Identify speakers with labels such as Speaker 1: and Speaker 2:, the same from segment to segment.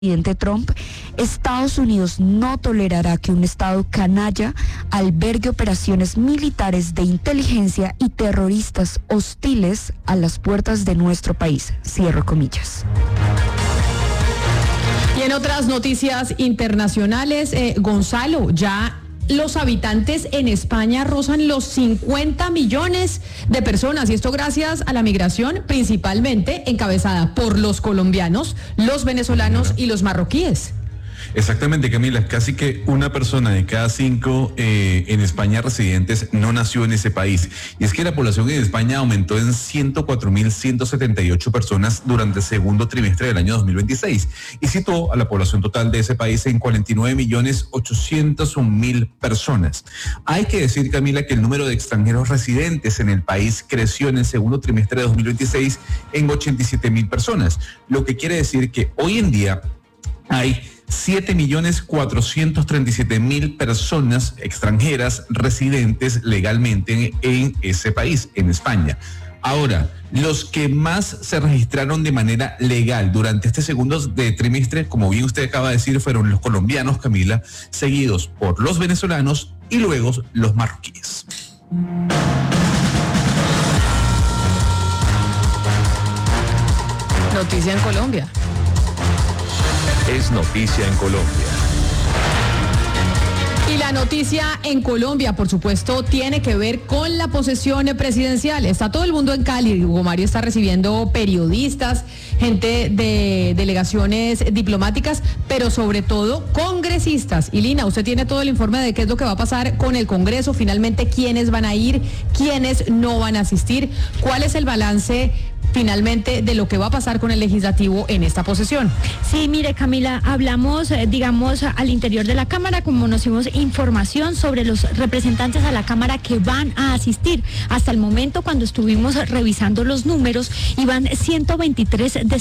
Speaker 1: presidente Trump, Estados Unidos no tolerará que un Estado canalla albergue operaciones militares de inteligencia y terroristas hostiles a las puertas de nuestro país. Cierro comillas.
Speaker 2: Y en otras noticias internacionales, Gonzalo, ya los habitantes en España rozan los 50 millones de personas, y esto gracias a la migración principalmente encabezada por los colombianos, los venezolanos y los marroquíes.
Speaker 3: Exactamente, Camila, casi que una persona de cada 5 en España residentes no nació en ese país. Y es que la población en España aumentó en 104.178 personas durante el segundo trimestre del año 2026 y situó a la población total de ese país en 49.801.000 personas. Hay que decir, Camila, que el número de extranjeros residentes en el país creció en el segundo trimestre de 2026 en 87.000 personas, lo que quiere decir que hoy en día hay 7.437.000 personas extranjeras residentes legalmente en ese país, en España. Ahora, los que más se registraron de manera legal durante este segundo trimestre, como bien usted acaba de decir, fueron los colombianos, Camila, seguidos por los venezolanos y luego los marroquíes.
Speaker 2: Noticia en Colombia.
Speaker 4: Es noticia en Colombia.
Speaker 2: Y la noticia en Colombia, por supuesto, tiene que ver con la posesión presidencial. Está todo el mundo en Cali. Hugo Mario está recibiendo periodistas, gente de delegaciones diplomáticas, pero sobre todo congresistas. Y Lina, usted tiene todo el informe de qué es lo que va a pasar con el Congreso, finalmente quiénes van a ir, quiénes no van a asistir, cuál es el balance finalmente de lo que va a pasar con el legislativo en esta posesión.
Speaker 5: Sí, mire, Camila, hablamos, digamos, al interior de la Cámara, conocimos información sobre los representantes a la Cámara que van a asistir. Hasta el momento, cuando estuvimos revisando los números, iban 123 de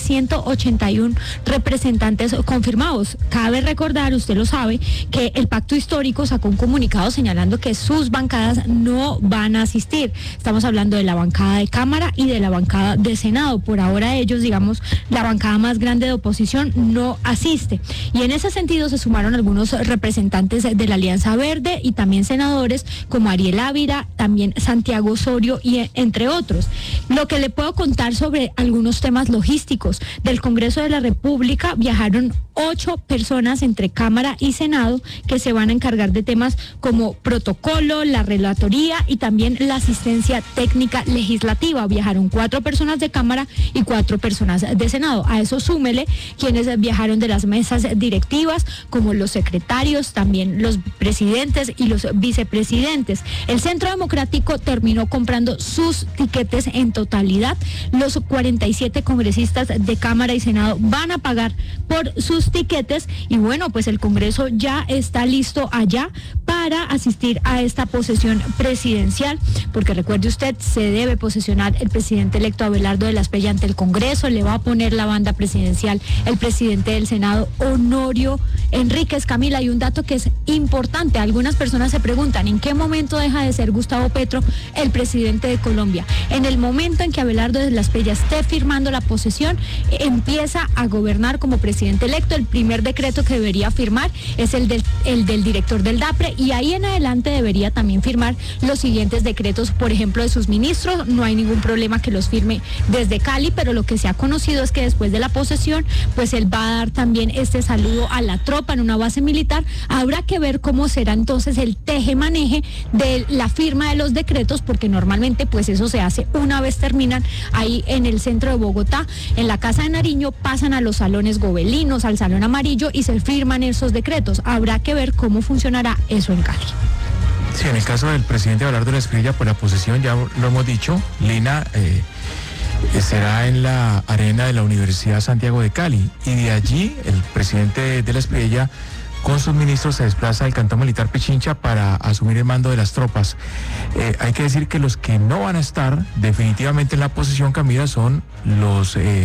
Speaker 5: 181 representantes confirmados. Cabe recordar, usted lo sabe, que el Pacto Histórico sacó un comunicado señalando que sus bancadas no van a asistir. Estamos hablando de la bancada de Cámara y de la bancada de Senado. Por ahora ellos, digamos, la bancada más grande de oposición no asiste. Y en ese sentido se sumaron algunos representantes de la Alianza Verde y también senadores como Ariel Ávila, también Santiago Osorio y entre otros. Lo que le puedo contar sobre algunos temas logísticos del Congreso de la República: viajaron 8 personas entre Cámara y Senado que se van a encargar de temas como protocolo, la relatoría y también la asistencia técnica legislativa. Viajaron 4 personas de Cámara y 4 personas de Senado. A eso súmele quienes viajaron de las mesas directivas, como los secretarios, también los presidentes y los vicepresidentes. El Centro Democrático terminó comprando sus tiquetes en totalidad. Los 47 congresistas de Cámara y Senado van a pagar por sus tiquetes y bueno, pues el Congreso ya está listo allá para asistir a esta posesión presidencial, porque recuerde usted, se debe posesionar el presidente electo Abelardo de la Espriella ante el Congreso. Le va a poner la banda presidencial el presidente del Senado, Honorio Enríquez. Camila, y un dato que es importante: algunas personas se preguntan ¿en qué momento deja de ser Gustavo Petro el presidente de Colombia? En el momento en que Abelardo de la Espriella esté firmando la posesión, empieza a gobernar como presidente electo. El primer decreto que debería firmar es el del director del DAPRE, y ahí en adelante debería también firmar los siguientes decretos, por ejemplo, de sus ministros. No hay ningún problema que los firme desde Cali, pero lo que se ha conocido es que después de la posesión, pues él va a dar también este saludo a la tropa en una base militar. Habrá que ver cómo será entonces el teje-maneje de la firma de los decretos, porque normalmente pues eso se hace una vez terminan ahí en el centro de Bogotá, en la Casa de Nariño, pasan a los salones gobelinos, al Salón Amarillo, y se firman esos decretos. Habrá que ver cómo funcionará eso en Cali.
Speaker 6: Sí, en el caso del presidente Abelardo de la Espriella, por la posesión, ya lo hemos dicho, Lina, será en la arena de la Universidad Santiago de Cali, y de allí el presidente de la Espriella con sus ministros se desplaza al cantón militar Pichincha para asumir el mando de las tropas. Hay que decir que los que no van a estar definitivamente en la posesión, Camila, son los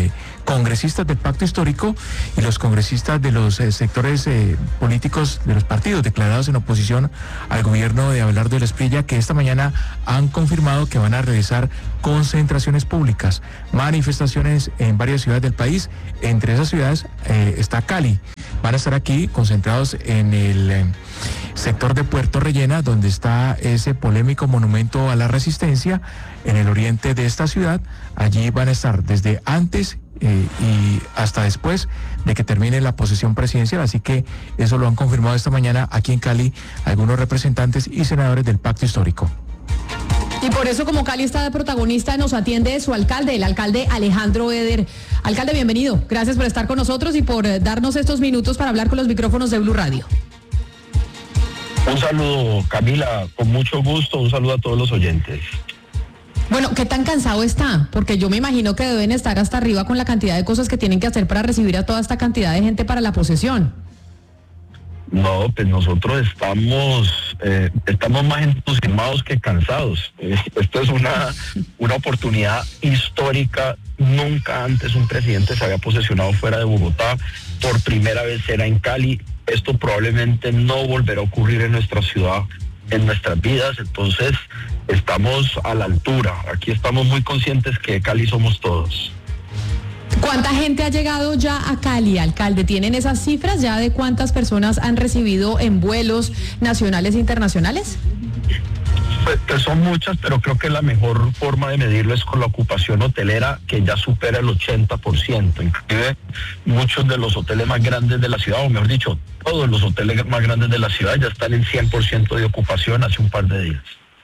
Speaker 6: congresistas del Pacto Histórico y los congresistas de los sectores políticos de los partidos declarados en oposición al gobierno de Abelardo de la Espriella, que esta mañana han confirmado que van a realizar concentraciones públicas, manifestaciones en varias ciudades del país. Entre esas ciudades está Cali. Van a estar aquí concentrados en el sector de Puerto Rellena, donde está ese polémico monumento a la Resistencia, en el oriente de esta ciudad. Allí van a estar desde antes y hasta después de que termine la posesión presidencial, así que eso lo han confirmado esta mañana aquí en Cali algunos representantes y senadores del Pacto Histórico.
Speaker 2: Y por eso, como Cali está de protagonista, nos atiende su alcalde, el alcalde Alejandro Eder. Alcalde, bienvenido. Gracias por estar con nosotros y por darnos estos minutos para hablar con los micrófonos de Blue Radio.
Speaker 7: Un saludo, Camila, con mucho gusto. Un saludo a todos los oyentes.
Speaker 2: Bueno, ¿qué tan cansado está? Porque yo me imagino que deben estar hasta arriba con la cantidad de cosas que tienen que hacer para recibir a toda esta cantidad de gente para la posesión.
Speaker 7: No, pues nosotros estamos más entusiasmados que cansados. Esto es una oportunidad histórica. Nunca antes un presidente se había posesionado fuera de Bogotá. Por primera vez será en Cali. Esto probablemente no volverá a ocurrir en nuestra ciudad, en nuestras vidas. Entonces estamos a la altura. Aquí estamos muy conscientes que Cali somos todos.
Speaker 2: ¿Cuánta gente ha llegado ya a Cali, alcalde? ¿Tienen esas cifras ya de cuántas personas han recibido en vuelos nacionales e internacionales?
Speaker 7: Pues son muchas, pero creo que la mejor forma de medirlo es con la ocupación hotelera, que ya supera el 80%. Inclusive muchos de los hoteles más grandes de la ciudad, o mejor dicho, todos los hoteles más grandes de la ciudad ya están en 100% de ocupación hace un par de días.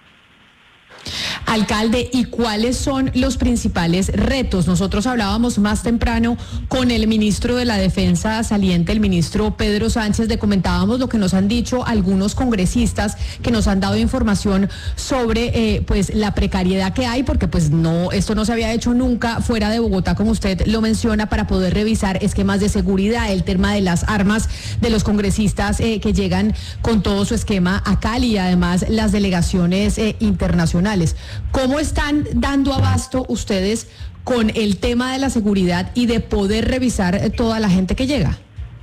Speaker 2: Alcalde, ¿y cuáles son los principales retos? Nosotros hablábamos más temprano con el ministro de la Defensa saliente, el ministro Pedro Sánchez, le comentábamos lo que nos han dicho algunos congresistas que nos han dado información sobre pues la precariedad que hay, porque pues no, esto no se había hecho nunca fuera de Bogotá, como usted lo menciona, para poder revisar esquemas de seguridad, el tema de las armas de los congresistas que llegan con todo su esquema a Cali y además las delegaciones internacionales. ¿Cómo están dando abasto ustedes con el tema de la seguridad y de poder revisar toda la gente que llega?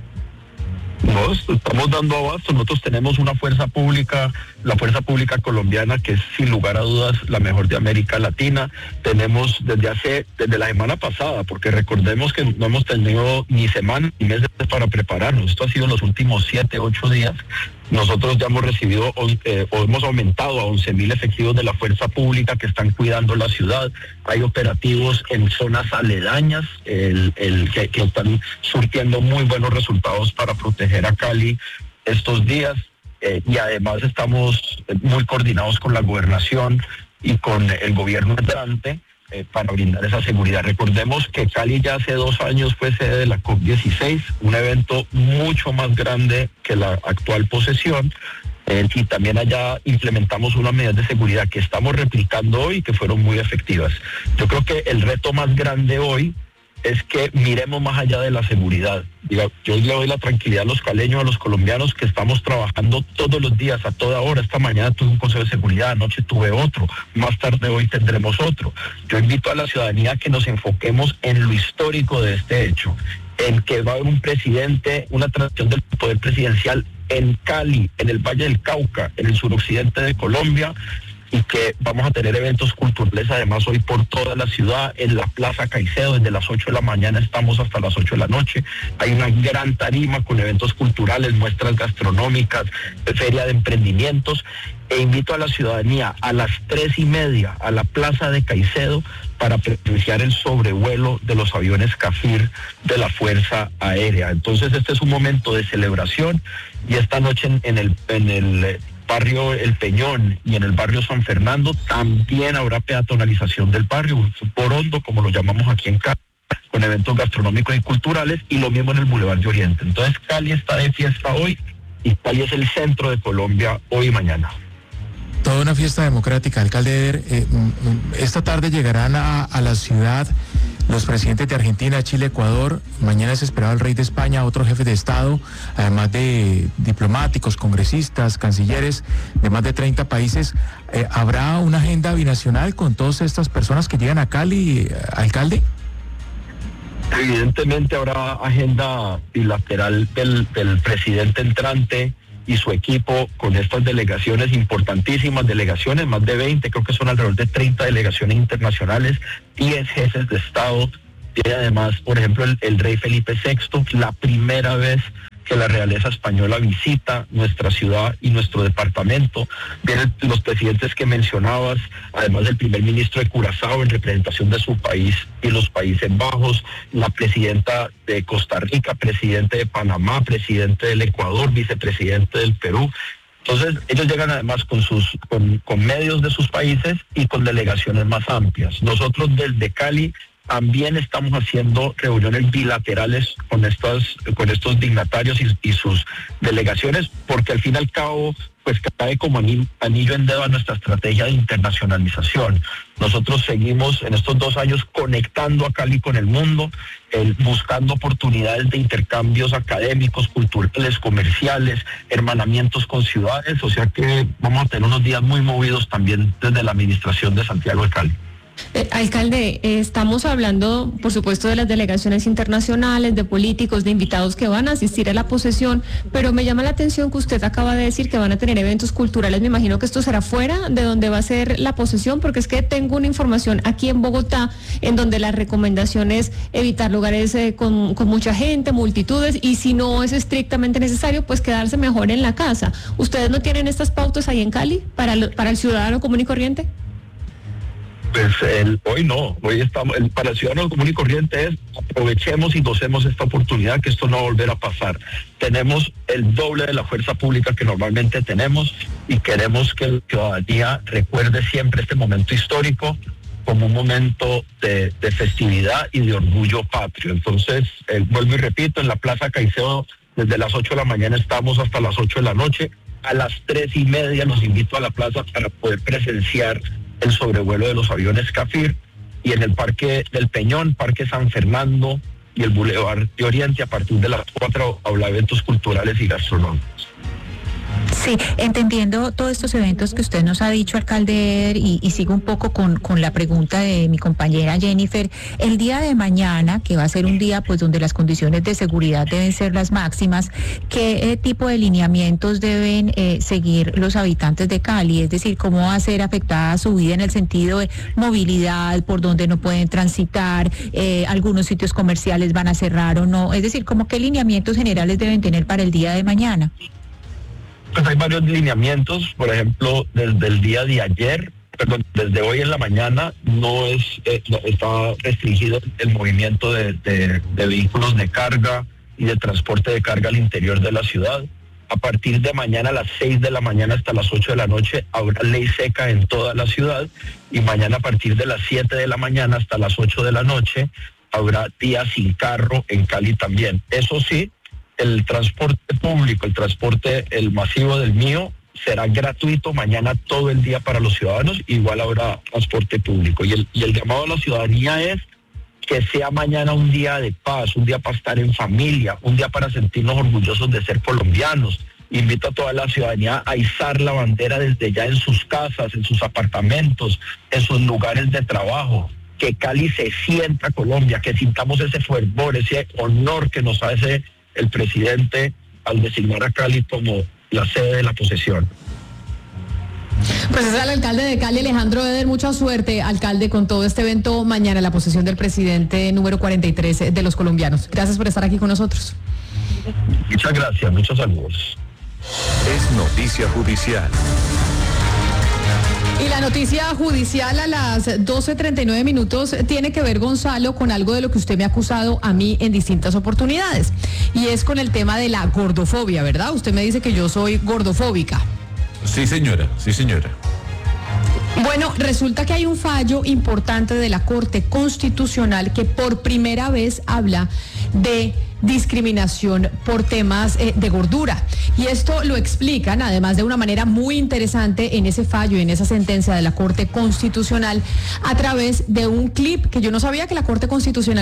Speaker 7: No, estamos dando abasto. Nosotros tenemos una fuerza pública, la fuerza pública colombiana, que es sin lugar a dudas la mejor de América Latina. Tenemos desde la semana pasada, porque recordemos que no hemos tenido ni semanas ni meses para prepararnos. Esto ha sido en los últimos 7, 8 días. Nosotros ya hemos recibido o hemos aumentado a 11,000 efectivos de la fuerza pública que están cuidando la ciudad. Hay operativos en zonas aledañas que están surtiendo muy buenos resultados para proteger a Cali estos días. Y además estamos muy coordinados con la gobernación y con el gobierno entrante para brindar esa seguridad. Recordemos que Cali ya hace 2 años fue sede de la COP16, un evento mucho más grande que la actual posesión, y también allá implementamos unas medidas de seguridad que estamos replicando hoy y que fueron muy efectivas. Yo creo que el reto más grande hoy es que miremos más allá de la seguridad. Yo le doy la tranquilidad a los caleños, a los colombianos, que estamos trabajando todos los días, a toda hora. Esta mañana tuve un consejo de seguridad, anoche tuve otro, más tarde hoy tendremos otro. Yo invito a la ciudadanía a que nos enfoquemos en lo histórico de este hecho, en que va a haber un presidente, una transición del poder presidencial en Cali, en el Valle del Cauca, en el suroccidente de Colombia, y que vamos a tener eventos culturales además hoy por toda la ciudad, en la Plaza Caicedo, desde las 8 de la mañana estamos hasta las 8 de la noche. Hay una gran tarima con eventos culturales, muestras gastronómicas, feria de emprendimientos, e invito a la ciudadanía a las 3:30 a la Plaza de Caicedo para presenciar el sobrevuelo de los aviones Cafir de la Fuerza Aérea. Entonces este es un momento de celebración, y esta noche en el barrio El Peñón y en el barrio San Fernando también habrá peatonalización del barrio, por hondo, como lo llamamos aquí en Cali, con eventos gastronómicos y culturales, y lo mismo en el Boulevard de Oriente. Entonces Cali está de fiesta hoy, y Cali es el centro de Colombia hoy y mañana.
Speaker 6: Toda una fiesta democrática, alcalde Eder. Esta tarde llegarán a la ciudad los presidentes de Argentina, Chile, Ecuador. Mañana es esperado el rey de España, otros jefes de Estado, además de diplomáticos, congresistas, cancilleres de más de 30 países. ¿Habrá una agenda binacional con todas estas personas que llegan a Cali, alcalde?
Speaker 7: Evidentemente habrá agenda bilateral del presidente entrante y su equipo con estas delegaciones, importantísimas delegaciones, más de 20, creo que son alrededor de 30 delegaciones internacionales, 10 jefes de Estado, y además, por ejemplo, el rey Felipe VI, la primera vez que la realeza española visita nuestra ciudad y nuestro departamento. Vienen los presidentes que mencionabas, además del primer ministro de Curazao en representación de su país y los Países Bajos, la presidenta de Costa Rica, presidente de Panamá, presidente del Ecuador, vicepresidente del Perú. Entonces, ellos llegan además con medios de sus países y con delegaciones más amplias. Nosotros desde Cali también estamos haciendo reuniones bilaterales con estos dignatarios y sus delegaciones, porque al fin y al cabo pues cae como anillo en dedo a nuestra estrategia de internacionalización. Nosotros seguimos en estos 2 años conectando a Cali con el mundo, buscando oportunidades de intercambios académicos, culturales, comerciales, hermanamientos con ciudades, o sea que vamos a tener unos días muy movidos también desde la administración de Santiago de Cali.
Speaker 8: Alcalde, estamos hablando, por supuesto, de las delegaciones internacionales, de políticos, de invitados que van a asistir a la posesión, pero me llama la atención que usted acaba de decir que van a tener eventos culturales. Me imagino que esto será fuera de donde va a ser la posesión, porque es que tengo una información aquí en Bogotá en donde la recomendación es evitar lugares con mucha gente, multitudes, y si no es estrictamente necesario, pues quedarse mejor en la casa. ¿Ustedes no tienen estas pautas ahí en Cali para el ciudadano común y corriente?
Speaker 7: Pues hoy no, hoy estamos, para el ciudadano común y corriente es aprovechemos y gocemos esta oportunidad, que esto no va a volver a pasar. Tenemos el doble de la fuerza pública que normalmente tenemos y queremos que la ciudadanía recuerde siempre este momento histórico como un momento de festividad y de orgullo patrio. Entonces, vuelvo y repito, en la Plaza Caicedo desde las 8 de la mañana estamos hasta las 8 de la noche. A las 3:30 los invito a la plaza para poder presenciar el sobrevuelo de los aviones Cafir, y en el Parque del Peñón, Parque San Fernando y el Boulevard de Oriente a partir de las 4 habrá eventos culturales y gastronómicos.
Speaker 9: Sí, entendiendo todos estos eventos que usted nos ha dicho, alcalde, y sigo un poco con la pregunta de mi compañera Jennifer, el día de mañana, que va a ser un día pues donde las condiciones de seguridad deben ser las máximas, ¿qué tipo de lineamientos deben seguir los habitantes de Cali? Es decir, ¿cómo va a ser afectada su vida en el sentido de movilidad, por donde no pueden transitar, algunos sitios comerciales van a cerrar o no? Es decir, ¿cómo qué lineamientos generales deben tener para el día de mañana?
Speaker 7: Pues hay varios lineamientos, por ejemplo, desde el día de ayer, desde hoy en la mañana está restringido el movimiento de vehículos de carga y de transporte de carga al interior de la ciudad. A partir de mañana a las 6 de la mañana hasta las 8 de la noche habrá ley seca en toda la ciudad, y mañana a partir de las 7 de la mañana hasta las 8 de la noche habrá día sin carro en Cali también. Eso sí, el transporte público, el masivo del mío, será gratuito mañana todo el día para los ciudadanos, igual habrá transporte público. Y el llamado a la ciudadanía es que sea mañana un día de paz, un día para estar en familia, un día para sentirnos orgullosos de ser colombianos. Invito a toda la ciudadanía a izar la bandera desde ya en sus casas, en sus apartamentos, en sus lugares de trabajo. Que Cali se sienta Colombia, que sintamos ese fervor, ese honor que nos hace el presidente al designar a Cali como la sede de la posesión.
Speaker 2: Pues es el alcalde de Cali, Alejandro Eder. Mucha suerte, alcalde, con todo este evento mañana, la posesión del presidente número 43 de los colombianos. Gracias por estar aquí con nosotros.
Speaker 7: Muchas gracias, muchos saludos.
Speaker 4: Es noticia judicial.
Speaker 2: Y la noticia judicial a las 12:39 minutos tiene que ver, Gonzalo, con algo de lo que usted me ha acusado a mí en distintas oportunidades. Y es con el tema de la gordofobia, ¿verdad? Usted me dice que yo soy gordofóbica.
Speaker 3: Sí, señora, sí, señora.
Speaker 2: Bueno, resulta que hay un fallo importante de la Corte Constitucional que por primera vez habla de discriminación por temas de gordura. Y esto lo explican, además, de una manera muy interesante en ese fallo y en esa sentencia de la Corte Constitucional, a través de un clip que yo no sabía que la Corte Constitucional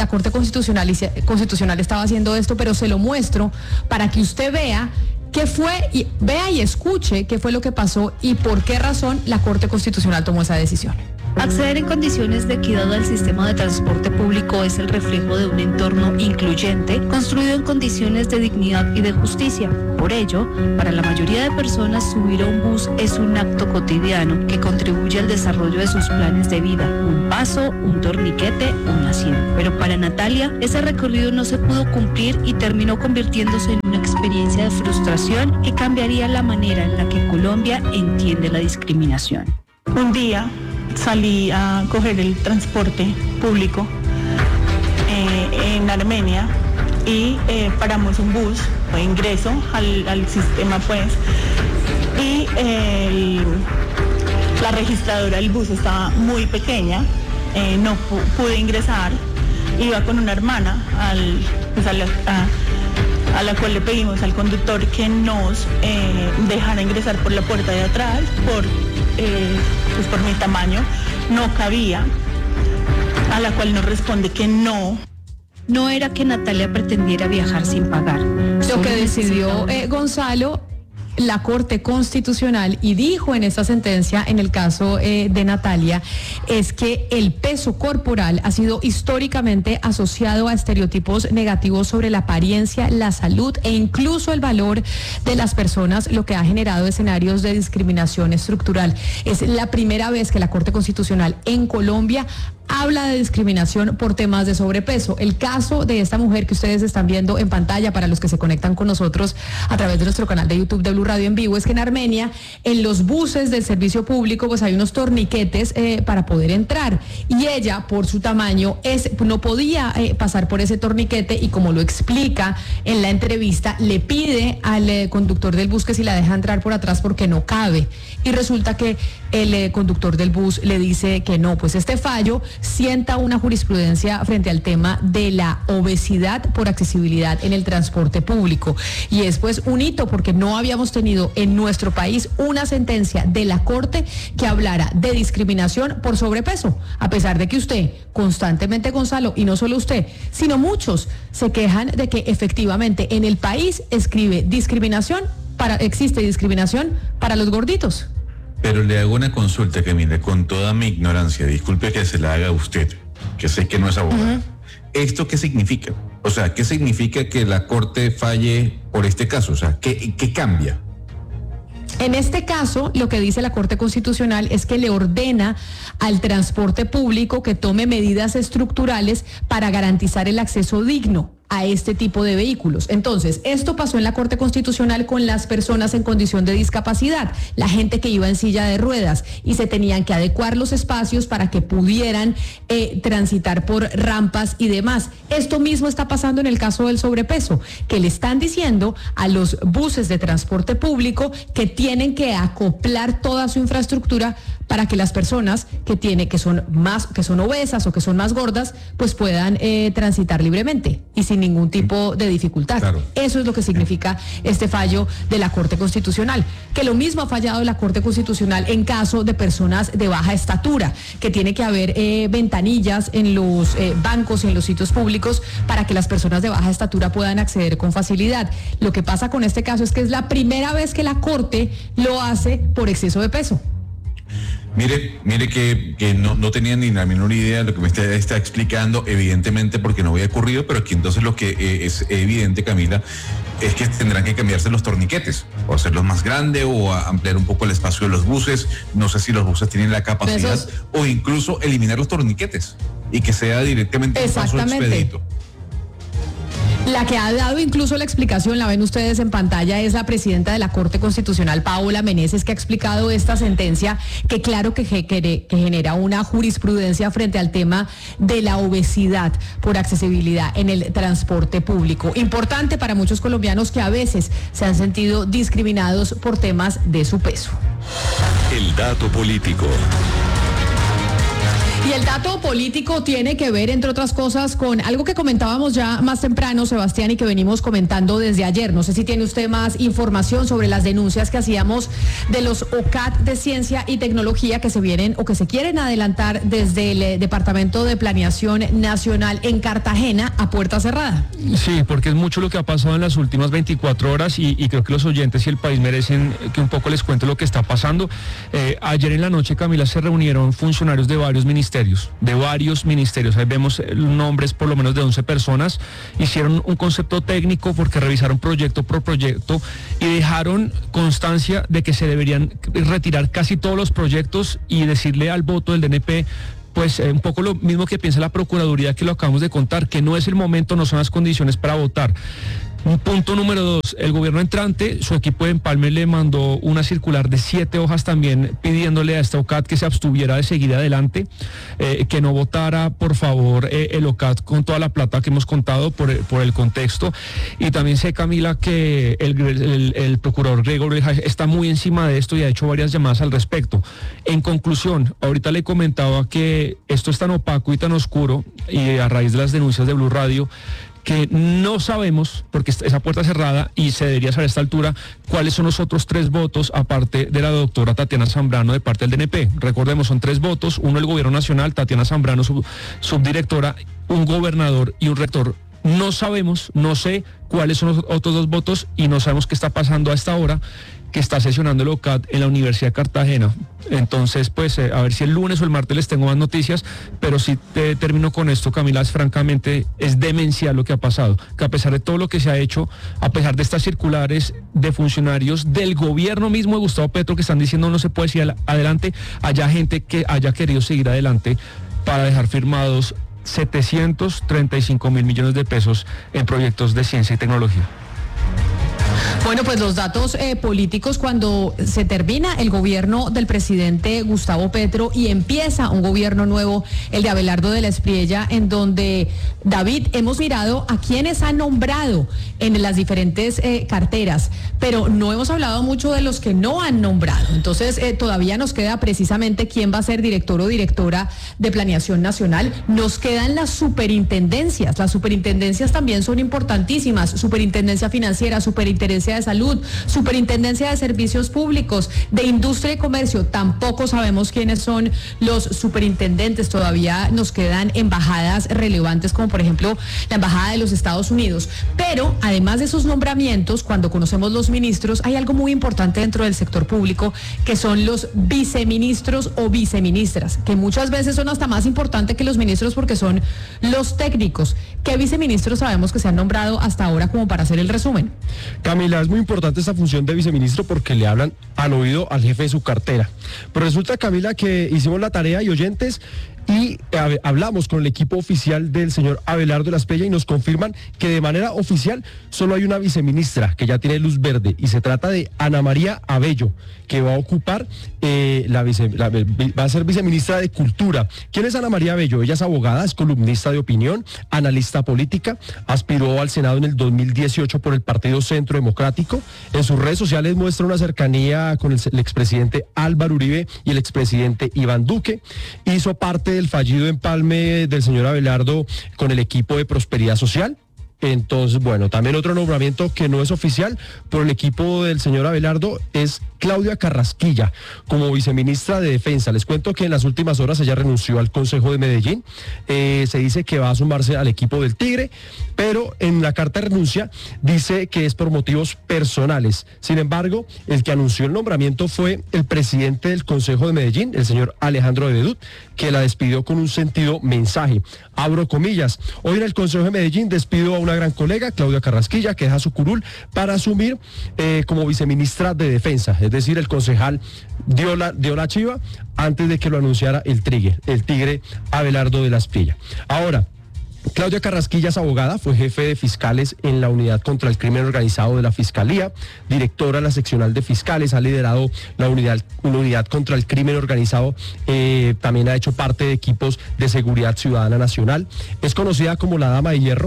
Speaker 2: estaba haciendo esto, pero se lo muestro para que usted vea qué fue, y vea y escuche qué fue lo que pasó y por qué razón la Corte Constitucional tomó esa decisión.
Speaker 10: Acceder en condiciones de equidad al sistema de transporte público es el reflejo de un entorno incluyente, construido en condiciones de dignidad y de justicia. Por ello, para la mayoría de personas, subir a un bus es un acto cotidiano que contribuye al desarrollo de sus planes de vida. Un paso, un torniquete, un asiento. Pero para Natalia, ese recorrido no se pudo cumplir y terminó convirtiéndose en una experiencia de frustración que cambiaría la manera en la que Colombia entiende la discriminación.
Speaker 11: Un día salí a coger el transporte público en Armenia y paramos un bus, ingreso al sistema pues, y la registradora del bus estaba muy pequeña, no pude ingresar, iba con una hermana a la cual le pedimos al conductor que nos dejara ingresar por la puerta de atrás, por mi tamaño no cabía, a la cual nos responde que no.
Speaker 10: No era que Natalia pretendiera viajar sin pagar.
Speaker 2: Lo que decidió Gonzalo, la Corte Constitucional, y dijo en esta sentencia, en el caso de Natalia, es que el peso corporal ha sido históricamente asociado a estereotipos negativos sobre la apariencia, la salud e incluso el valor de las personas, lo que ha generado escenarios de discriminación estructural. Es la primera vez que la Corte Constitucional en Colombia habla de discriminación por temas de sobrepeso. El caso de esta mujer que ustedes están viendo en pantalla, para los que se conectan con nosotros a través de nuestro canal de YouTube de Blue Radio en vivo, es que en Armenia, en los buses del servicio público, pues hay unos torniquetes para poder entrar. Y ella, por su tamaño, no podía pasar por ese torniquete, y como lo explica en la entrevista, le pide al conductor del bus que si la deja entrar por atrás porque no cabe. Y resulta que el conductor del bus le dice que no. Pues este fallo sienta una jurisprudencia frente al tema de la obesidad por accesibilidad en el transporte público. Y es pues un hito, porque no habíamos tenido en nuestro país una sentencia de la Corte que hablara de discriminación por sobrepeso, a pesar de que usted constantemente, Gonzalo, y no solo usted, sino muchos, se quejan de que efectivamente en el país existe discriminación para los gorditos.
Speaker 3: Pero le hago una consulta, Camila, con toda mi ignorancia, disculpe que se la haga a usted, que sé que no es abogada. ¿Esto qué significa? O sea, ¿qué significa que la Corte falle por este caso? O sea, ¿qué cambia?
Speaker 2: En este caso, lo que dice la Corte Constitucional es que le ordena al transporte público que tome medidas estructurales para garantizar el acceso digno a este tipo de vehículos. Entonces, esto pasó en la Corte Constitucional con las personas en condición de discapacidad, la gente que iba en silla de ruedas, y se tenían que adecuar los espacios para que pudieran transitar por rampas y demás. Esto mismo está pasando en el caso del sobrepeso, que le están diciendo a los buses de transporte público que tienen que acoplar toda su infraestructura para que las personas que son obesas o que son más gordas, pues puedan transitar libremente y sin ningún tipo de dificultad. Claro. Eso es lo que significa este fallo de la Corte Constitucional, que lo mismo ha fallado la Corte Constitucional en caso de personas de baja estatura, que tiene que haber ventanillas en los bancos y en los sitios públicos para que las personas de baja estatura puedan acceder con facilidad. Lo que pasa con este caso es que es la primera vez que la Corte lo hace por exceso de peso.
Speaker 3: Mire que no tenía ni la menor idea de lo que me está explicando, evidentemente porque no había ocurrido, pero aquí entonces lo que es evidente, Camila, es que tendrán que cambiarse los torniquetes, o hacerlos más grandes, o ampliar un poco el espacio de los buses. No sé si los buses tienen la capacidad, o incluso eliminar los torniquetes y que sea directamente un paso expedito.
Speaker 2: La que ha dado incluso la explicación, la ven ustedes en pantalla, es la presidenta de la Corte Constitucional, Paola Meneses, que ha explicado esta sentencia, que claro que genera una jurisprudencia frente al tema de la obesidad por accesibilidad en el transporte público. Importante para muchos colombianos que a veces se han sentido discriminados por temas de su peso.
Speaker 4: El dato político.
Speaker 2: Y el dato político tiene que ver, entre otras cosas, con algo que comentábamos ya más temprano, Sebastián, y que venimos comentando desde ayer. No sé si tiene usted más información sobre las denuncias que hacíamos de los OCAT de Ciencia y Tecnología que se vienen o que se quieren adelantar desde el Departamento de Planeación Nacional en Cartagena a puerta cerrada.
Speaker 12: Sí, porque es mucho lo que ha pasado en las últimas 24 horas y creo que los oyentes y el país merecen que un poco les cuente lo que está pasando. Ayer en la noche, Camila, se reunieron funcionarios de varios ministerios. Ahí vemos nombres por lo menos de 11 personas. Hicieron un concepto técnico porque revisaron proyecto por proyecto y dejaron constancia de que se deberían retirar casi todos los proyectos y decirle al voto del DNP pues un poco lo mismo que piensa la Procuraduría, que lo acabamos de contar, que no es el momento, no son las condiciones para votar. Un punto número 2, el gobierno entrante, su equipo de empalme le mandó una circular de 7 hojas también pidiéndole a esta OCAT que se abstuviera de seguir adelante, que no votara por favor el OCAT con toda la plata que hemos contado por el contexto. Y también sé, Camila, que el procurador Gregorio está muy encima de esto y ha hecho varias llamadas al respecto. En conclusión, ahorita le comentaba que esto es tan opaco y tan oscuro y a raíz de las denuncias de Blue Radio, que no sabemos, porque esa puerta cerrada y se debería saber a esta altura, cuáles son los otros 3 votos, aparte de la doctora Tatiana Zambrano de parte del DNP. Recordemos, son 3 votos, uno el gobierno nacional, Tatiana Zambrano, subdirectora, un gobernador y un rector. No sabemos, no sé cuáles son los otros 2 votos y no sabemos qué está pasando a esta hora, que está sesionando el OCAT en la Universidad de Cartagena. Entonces, pues, a ver si el lunes o el martes les tengo más noticias, pero sí termino con esto, Camila, francamente es demencial lo que ha pasado, que a pesar de todo lo que se ha hecho, a pesar de estas circulares de funcionarios del gobierno mismo de Gustavo Petro que están diciendo no se puede seguir adelante, haya gente que haya querido seguir adelante para dejar firmados 735 mil millones de pesos en proyectos de ciencia y tecnología.
Speaker 2: Bueno, pues los datos políticos, cuando se termina el gobierno del presidente Gustavo Petro y empieza un gobierno nuevo, el de Abelardo de la Espriella, en donde, David, hemos mirado a quienes han nombrado en las diferentes carteras, pero no hemos hablado mucho de los que no han nombrado. Entonces, todavía nos queda precisamente quién va a ser director o directora de Planeación Nacional. Nos quedan las superintendencias. Las superintendencias también son importantísimas. Superintendencia Financiera, Superintendencia de Salud, Superintendencia de Servicios Públicos, de Industria y Comercio. Tampoco sabemos quiénes son los superintendentes. Todavía nos quedan embajadas relevantes, como por ejemplo la Embajada de los Estados Unidos. Pero además de esos nombramientos, cuando conocemos los ministros, hay algo muy importante dentro del sector público, que son los viceministros o viceministras, que muchas veces son hasta más importantes que los ministros porque son los técnicos. ¿Qué viceministros sabemos que se han nombrado hasta ahora, como para hacer el resumen?
Speaker 13: Camila, es muy importante esta función de viceministro porque le hablan al oído al jefe de su cartera. Pero resulta, Camila, que hicimos la tarea y oyentes y hablamos con el equipo oficial del señor Abelardo de la Espriella y nos confirman que de manera oficial solo hay una viceministra que ya tiene luz verde y se trata de Ana María Abello, que va a ocupar va a ser viceministra de Cultura. ¿Quién es Ana María Abello? Ella es abogada, es columnista de opinión, analista política, aspiró al Senado en el 2018 por el Partido Centro Democrático. En sus redes sociales muestra una cercanía con el expresidente Álvaro Uribe y el expresidente Iván Duque. Hizo parte del fallido empalme del señor Abelardo con el equipo de Prosperidad Social. Entonces, bueno, también otro nombramiento que no es oficial por el equipo del señor Abelardo es Claudia Carrasquilla como viceministra de Defensa. Les cuento que en las últimas horas ella renunció al Consejo de Medellín. Se dice que va a sumarse al equipo del Tigre, pero en la carta de renuncia dice que es por motivos personales. Sin embargo, el que anunció el nombramiento fue el presidente del Consejo de Medellín, el señor Alejandro de Bedut, que la despidió con un sentido mensaje. Abro comillas. Hoy en el Consejo de Medellín despido a una gran colega, Claudia Carrasquilla, que deja su curul para asumir como viceministra de Defensa. Es decir, el concejal dio la chiva antes de que lo anunciara el tigre Abelardo de la Espriella. Ahora, Claudia Carrasquilla es abogada, fue jefe de fiscales en la Unidad contra el Crimen Organizado de la Fiscalía, directora de la seccional de fiscales, ha liderado la unidad contra el crimen organizado, también ha hecho parte de equipos de seguridad ciudadana nacional, es conocida como la Dama de Hierro.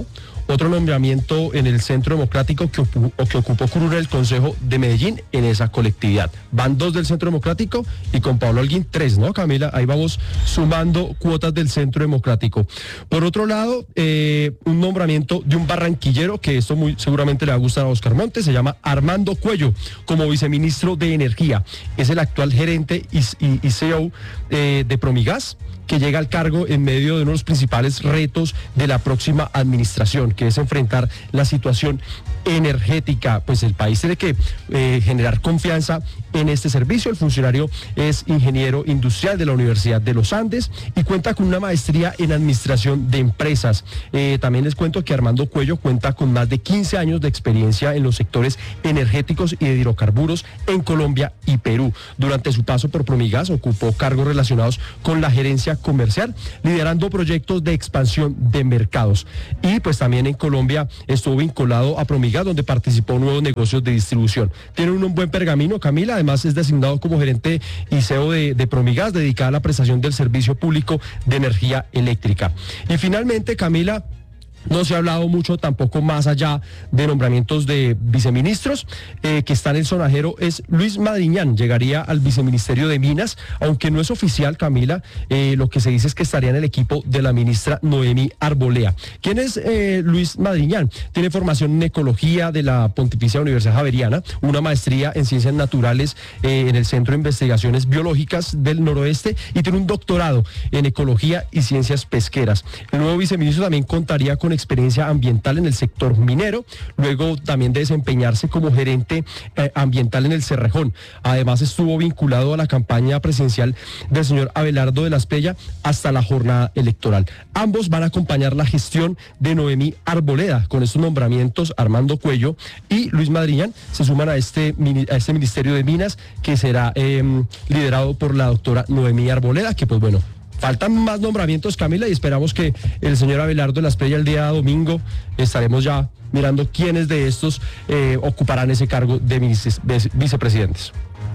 Speaker 13: otro nombramiento en el Centro Democrático que ocupó curul el Consejo de Medellín en esa colectividad. Van 2 del Centro Democrático y con Pablo Holguín 3, ¿no, Camila? Ahí vamos sumando cuotas del Centro Democrático. Por otro lado, un nombramiento de un barranquillero, que esto muy seguramente le va a gustar a Oscar Montes, se llama Armando Cuello, como viceministro de Energía. Es el actual gerente y CEO de Promigas, que llega al cargo en medio de uno de los principales retos de la próxima administración, que es enfrentar la situación energética. Pues el país tiene que generar confianza en este servicio. El funcionario es ingeniero industrial de la Universidad de los Andes y cuenta con una maestría en administración de empresas. También les cuento que Armando Cuello cuenta con más de 15 años de experiencia en los sectores energéticos y de hidrocarburos en Colombia y Perú. Durante su paso por Promigas ocupó cargos relacionados con la gerencia comercial, liderando proyectos de expansión de mercados. Y pues también en Colombia estuvo vinculado a Promigas, donde participó en nuevos negocios de distribución. Tiene un buen pergamino, Camila. Además es designado como gerente y CEO de Promigas, dedicada a la prestación del servicio público de energía eléctrica. Y finalmente, Camila, no se ha hablado mucho tampoco más allá de nombramientos de viceministros, que está en el sonajero, es Luis Madriñán, llegaría al viceministerio de Minas, aunque no es oficial, Camila, lo que se dice es que estaría en el equipo de la ministra Noemí Arboleda. ¿Quién es Luis Madriñán? Tiene formación en ecología de la Pontificia Universidad Javeriana, una maestría en ciencias naturales en el Centro de Investigaciones Biológicas del Noroeste y tiene un doctorado en ecología y ciencias pesqueras. El nuevo viceministro también contaría con experiencia ambiental en el sector minero, luego también de desempeñarse como gerente ambiental en el Cerrejón. Además estuvo vinculado a la campaña presidencial del señor Abelardo de la Espriella hasta la jornada electoral. Ambos van a acompañar la gestión de Noemí Arboleda. Con estos nombramientos, Armando Cuello y Luis Madriñán se suman a este Ministerio de Minas, que será liderado por la doctora Noemí Arboleda, que pues bueno, faltan más nombramientos, Camila, y esperamos que el señor Abelardo de la Espriella el día domingo estaremos ya mirando quiénes de estos ocuparán ese cargo de vicepresidentes.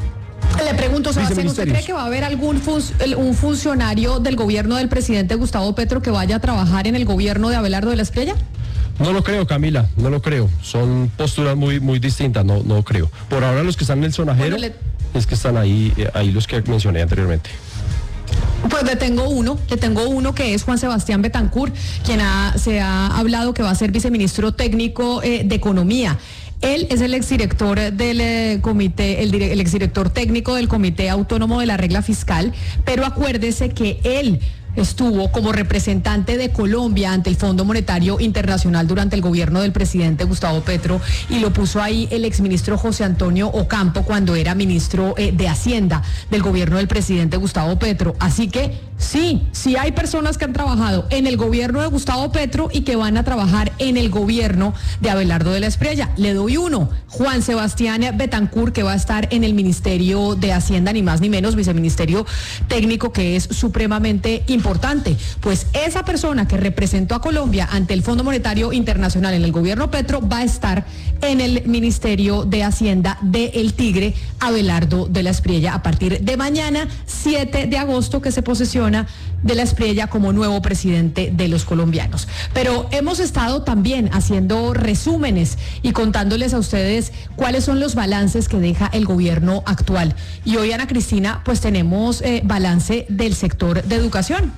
Speaker 2: Le pregunto, Sebastián, ¿usted cree que va a haber un funcionario del gobierno del presidente Gustavo Petro que vaya a trabajar en el gobierno de Abelardo de la Espriella?
Speaker 13: No lo creo, Camila, no lo creo. Son posturas muy distintas, no creo. Por ahora los que están en el sonajero es que están ahí los que mencioné anteriormente.
Speaker 2: Pues le tengo uno que es Juan Sebastián Betancur, quien se ha hablado que va a ser viceministro técnico de Economía. Él es el exdirector del comité, el exdirector técnico del Comité Autónomo de la Regla Fiscal, pero acuérdese que él estuvo como representante de Colombia ante el Fondo Monetario Internacional durante el gobierno del presidente Gustavo Petro, y lo puso ahí el exministro José Antonio Ocampo cuando era ministro de Hacienda del gobierno del presidente Gustavo Petro. Así que sí hay personas que han trabajado en el gobierno de Gustavo Petro y que van a trabajar en el gobierno de Abelardo de la Espriella. Le doy uno, Juan Sebastián Betancur, que va a estar en el Ministerio de Hacienda, ni más ni menos, viceministerio técnico, que es supremamente importante. Pues esa persona que representó a Colombia ante el Fondo Monetario Internacional en el gobierno Petro va a estar en el Ministerio de Hacienda de El Tigre, Abelardo de la Espriella, a partir de mañana, 7 de agosto, que se posesiona de la Espriella como nuevo presidente de los colombianos. Pero hemos estado también haciendo resúmenes y contándoles a ustedes cuáles son los balances que deja el gobierno actual. Y hoy, Ana Cristina, pues tenemos balance del sector de educación.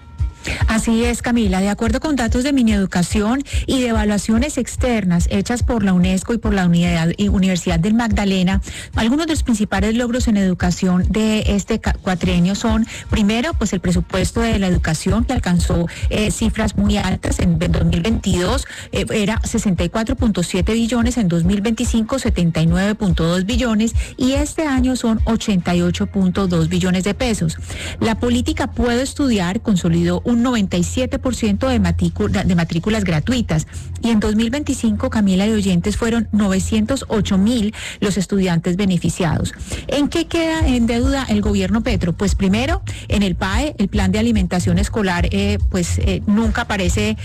Speaker 9: Así es, Camila. De acuerdo con datos de Mineducación y de evaluaciones externas hechas por la UNESCO y por la Universidad del Magdalena, algunos de los principales logros en educación de este cuatrienio son, primero, pues el presupuesto de la educación, que alcanzó cifras muy altas. En 2022 era 64.7 billones, en 2025 79.2 billones y este año son 88.2 billones de pesos. La política Puedo Estudiar consolidó un 97% de matrículas gratuitas y en 2025, Camila y oyentes, fueron 908.000 los estudiantes beneficiados. ¿En qué queda en deuda el gobierno Petro? Pues primero, en el PAE, el Plan de Alimentación Escolar, nunca parece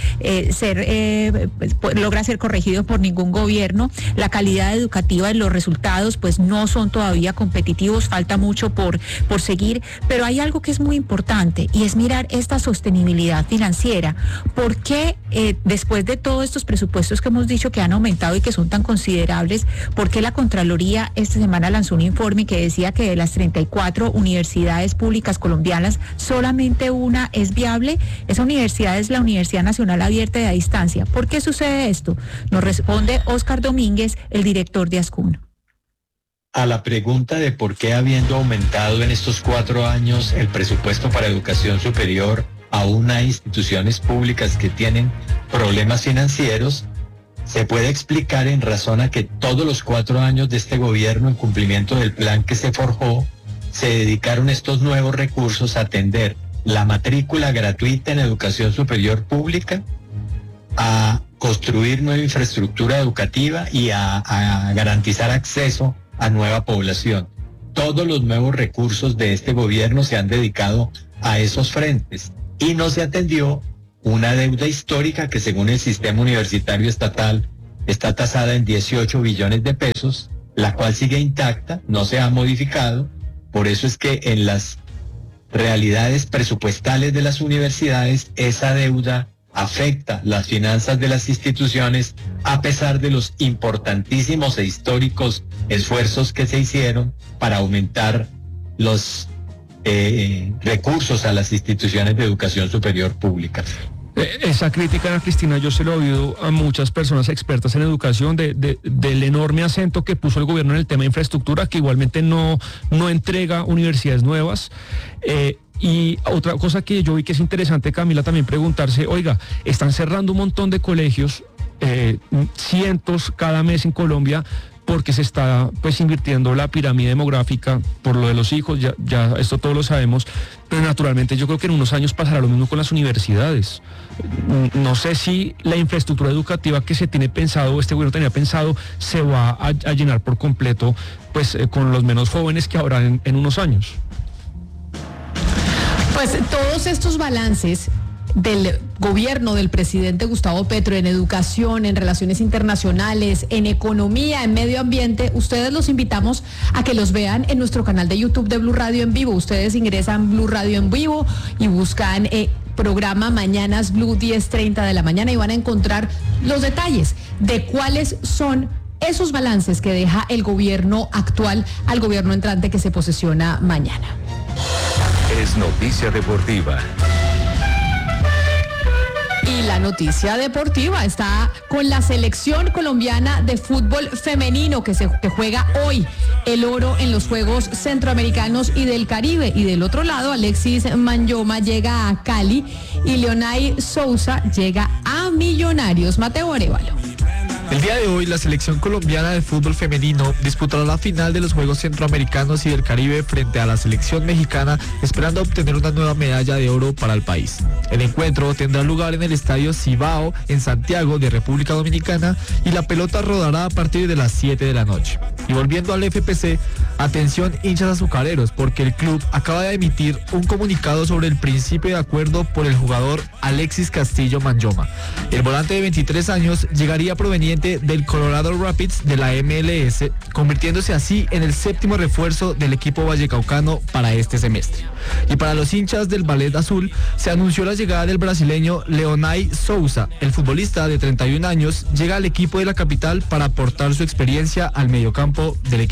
Speaker 9: logra ser corregido por ningún gobierno. La calidad educativa y los resultados pues no son todavía competitivos, falta mucho por seguir, pero hay algo que es muy importante y es mirar esta sostenibilidad sostenibilidad financiera. ¿Por qué después de todos estos presupuestos que hemos dicho que han aumentado y que son tan considerables, por qué la Contraloría esta semana lanzó un informe que decía que de las 34 universidades públicas colombianas solamente una es viable? Esa universidad es la Universidad Nacional Abierta y a Distancia. ¿Por qué sucede esto? Nos responde Óscar Domínguez, el director de ASCUN.
Speaker 14: A la pregunta de por qué, habiendo aumentado en estos 4 años el presupuesto para educación superior, aún hay instituciones públicas que tienen problemas financieros, se puede explicar en razón a que todos los 4 años de este gobierno, en cumplimiento del plan que se forjó, se dedicaron estos nuevos recursos a atender la matrícula gratuita en educación superior pública, a construir nueva infraestructura educativa y a garantizar acceso a nueva población. Todos los nuevos recursos de este gobierno se han dedicado a esos frentes y no se atendió una deuda histórica que, según el sistema universitario estatal, está tasada en 18 billones de pesos, la cual sigue intacta, no se ha modificado. Por eso es que en las realidades presupuestales de las universidades esa deuda afecta las finanzas de las instituciones, a pesar de los importantísimos e históricos esfuerzos que se hicieron para aumentar los recursos a las instituciones de educación superior públicas.
Speaker 12: Esa crítica, Ana Cristina, yo se lo he oído a muchas personas expertas en educación del enorme acento que puso el gobierno en el tema de infraestructura, que igualmente no entrega universidades nuevas. Y otra cosa que yo vi que es interesante, Camila, también preguntarse, oiga, están cerrando un montón de colegios, cientos cada mes en Colombia, porque se está pues invirtiendo la pirámide demográfica por lo de los hijos, ya esto todos lo sabemos, pero naturalmente yo creo que en unos años pasará lo mismo con las universidades. No sé si la infraestructura educativa que se tiene pensado, este gobierno tenía pensado, se va a llenar por completo pues con los menos jóvenes que habrá en unos años.
Speaker 2: Pues todos estos balances del gobierno del presidente Gustavo Petro en educación, en relaciones internacionales, en economía, en medio ambiente, ustedes los invitamos a que los vean en nuestro canal de YouTube de Blue Radio en Vivo. Ustedes ingresan Blue Radio en Vivo y buscan programa Mañanas Blue 10:30 de la mañana y van a encontrar los detalles de cuáles son esos balances que deja el gobierno actual al gobierno entrante que se posesiona mañana.
Speaker 4: Es noticia deportiva.
Speaker 2: Y la noticia deportiva está con la selección colombiana de fútbol femenino que juega hoy el oro en los Juegos Centroamericanos y del Caribe. Y del otro lado, Alexis Manyoma llega a Cali y Leonay Sousa llega a Millonarios. Mateo Arevalo.
Speaker 15: El día de hoy, la selección colombiana de fútbol femenino disputará la final de los Juegos Centroamericanos y del Caribe frente a la selección mexicana, esperando obtener una nueva medalla de oro para el país. El encuentro tendrá lugar en el Estadio Cibao, en Santiago, de República Dominicana, y la pelota rodará a partir de las 7 de la noche. Y volviendo al FPC, atención hinchas azucareros, porque el club acaba de emitir un comunicado sobre el principio de acuerdo por el jugador Alexis Castillo Manyoma. El volante de 23 años llegaría proveniente del Colorado Rapids de la MLS, convirtiéndose así en el 7º refuerzo del equipo vallecaucano para este semestre. Y para los hinchas del Ballet Azul, se anunció la llegada del brasileño Leonay Sousa. El futbolista de 31 años llega al equipo de la capital para aportar su experiencia al mediocampo del equipo.